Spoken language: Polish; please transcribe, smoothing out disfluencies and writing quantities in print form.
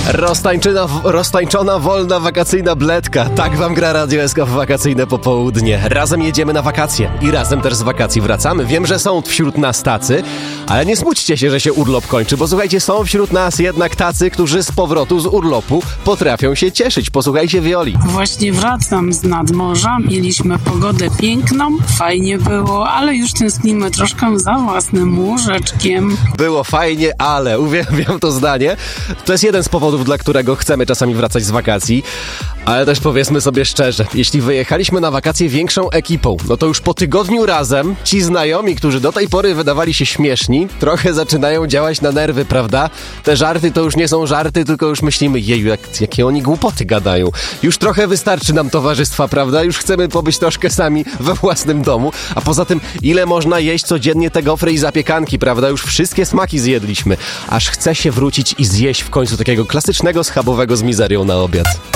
Roztańczona, wolna, wakacyjna bledka. Tak wam gra Radio SK w wakacyjne popołudnie. Razem jedziemy na wakacje i razem też z wakacji wracamy. Wiem, że są wśród nas tacy, ale nie smućcie się, że się urlop kończy, bo słuchajcie, są wśród nas jednak tacy, którzy z powrotu z urlopu potrafią się cieszyć. Posłuchajcie Wioli. Właśnie wracam z nadmorza, mieliśmy pogodę piękną, fajnie było, ale już tęsknimy troszkę za własnym łóżeczkiem. Było fajnie, ale uwielbiam to zdanie. To jest jeden z powodów, dla którego chcemy czasami wracać z wakacji, ale też powiedzmy sobie szczerze, jeśli wyjechaliśmy na wakacje większą ekipą, no to już po tygodniu razem ci znajomi, którzy do tej pory wydawali się śmieszni, trochę zaczynają działać na nerwy, prawda? Te żarty to już nie są żarty, tylko już myślimy, jeju, jakie oni głupoty gadają. Już trochę wystarczy nam towarzystwa, prawda? Już chcemy pobyć troszkę sami we własnym domu, a poza tym ile można jeść codziennie te gofry i zapiekanki, prawda? Już wszystkie smaki zjedliśmy, aż chce się wrócić i zjeść w końcu takiego klasycznego schabowego z mizerią na obiad.